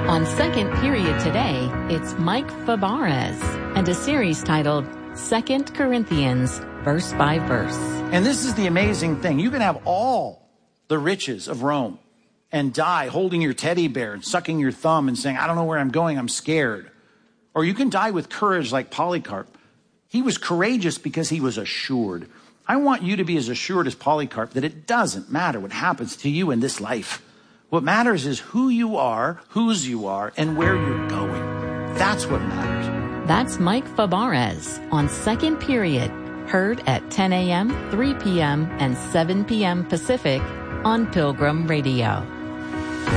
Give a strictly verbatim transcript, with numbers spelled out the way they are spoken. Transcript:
On Second Period today, it's Mike Fabarez and a series titled Second Corinthians, Verse by Verse. And this is the amazing thing. You can have all the riches of Rome and die holding your teddy bear and sucking your thumb and saying, I don't know where I'm going, I'm scared. Or you can die with courage like Polycarp. He was courageous because he was assured. I want you to be as assured as Polycarp that it doesn't matter what happens to you in this life. What matters is who you are, whose you are, and where you're going. That's what matters. That's Mike Fabarez on Second Period, heard at ten a.m., three p.m., and seven p.m. Pacific on Pilgrim Radio.